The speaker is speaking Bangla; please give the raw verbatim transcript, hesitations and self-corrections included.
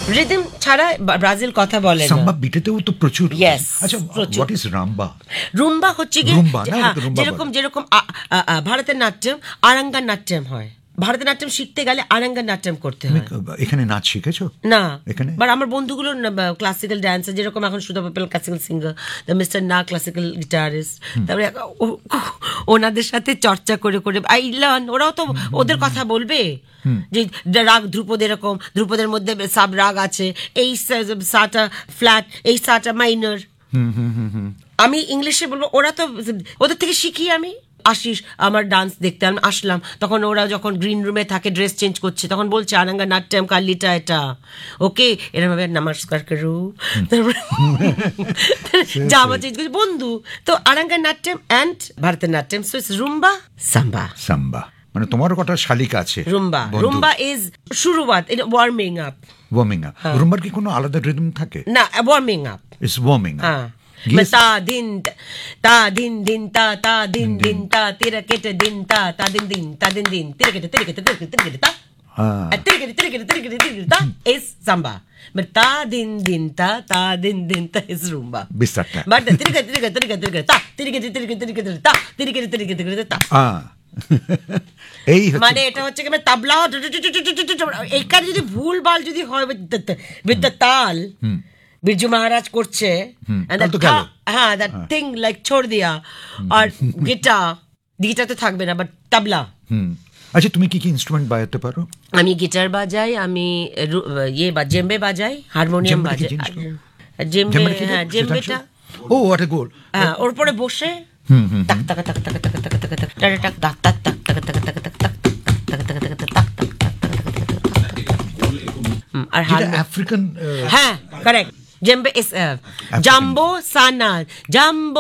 রিদম ছাড়া বা- ব্রাজিল কথা বলে না। সাম্বা বিটেতেও তো প্রচুর। Yes, আচ্ছা, প্রচুর। What is রাম্বা? রুম্বা হচ্ছে গিয়ে রুম্বা না, হ্যাঁ, ওটা রুম্বা যেরকম বলে। যেরকম আ- আ- আ- ভারতের নাট্যম আরাঙ্গা নাট্যম হয়। ভারতের নাট্যম শিখতে গেলে আরাঙ্গা নাট্যম করতে তুমি হয়। এখানে নাচ শিখেছো? না, এখানে? বাট আমার বন্ধুগুলো ক্লাসিক্যাল ডান্সার, যেরকম এখন সুধা পাপেল ক্লাসিক্যাল সিঙ্গার, দ্য মিস্টার না ক্লাসিক্যাল গিটারিস্ট, তারপরে ও- ও- ওনাদের সাথে চর্চা করে করে আই লার্ন। ওরাও তো ওদের কথা বলবে যে রাগ ধ্রুপদ, এরকম ধ্রুপদের মধ্যে সাব রাগ আছে, এই সাটা ফ্ল্যাট, এই সাটা মাইনর। আমি ইংলিশে বলবো, ওরা তো ওদের থেকে শিখি আমি। আসিস আমার ডান্স দেখতে, আমি আসলাম, তখন ওরা যখন গ্রিন রুমে থাকে ড্রেস চেঞ্জ করছে, তখন বলছে আনাঙ্গা নাট্যম কালিটা এটা ওকে, এরকম ভাবে নমস্কার করু, তারপরে জামা চেঞ্জ করছে বন্ধু। তো আনাঙ্গা নাট্যম অ্যান্ড ভারতের নাট্যম, সো ইটস রুম্বা সাম্বা। সাম্বা মানে তোমার কটা শালিকা আছে? রুম্বা রুম্বা ইজ শুরুয়াত, এটা ওয়ার্মিং আপ। Warming up. রুম্বার কি কোনো আলাদা রিদম থাকে? না, warming up. It's warming up. হ্যাঁ, তা দিন তা দিন দিন তা তা দিন দিন তা তেরা কেটে দিন তা তা দিন দিন তা দিন দিন তেরা কেটে তেরা কেটে তেরা কেটে তেরা কেটে তা তেরা কেটে তেরা কেটে তেরা কেটে তেরা কেটে তা ইজ সাম্বা। বাট তা দিন দিন তা তা দিন দিন তা ইজ রুম্বা। বিস্তারটা বাট তেরা কেটে তেরা কেটে তেরা কেটে তেরা কেটে তা তেরা কেটে তেরা কেটে তেরা কেটে তা তেরা কেটে তেরা কেটে তেরা কেটে তা। এই মানে এটা হচ্ছে কি তাবলা, এইখানে যদি ভুল ভাল যদি হয় উইথ দ্য তাল, বিরজু মহারাজ করছে, হ্যাঁ দ্যাট থিং লাইক ছোড় দিয়া, আর গিটার গিটার তো থাকবে না, বাট তাবলা। আচ্ছা, তুমি কি কি ইনস্ট্রুমেন্ট বাজাতে পারো? আমি গিটার বাজাই, আমি রু- ইয়ে বা জেম্বে বাজাই, হারমোনিয়াম জেম্বে কি বাজাই। জিনিস গো? জেম্বে, জেম্বে কি? হ্যাঁ জেম্বেটা, ও হোয়াট এ গোল। হ্যাঁ ওর পরে বসে টাক টাক টাক টাক টাক টাক টাক টাক টাক টাক টাক টাক টাক টাক টাক টাক টাক টাক। আর আফ্রিকান। হ্যাঁ correct, জেম্বে is jumbo Sana, jumbo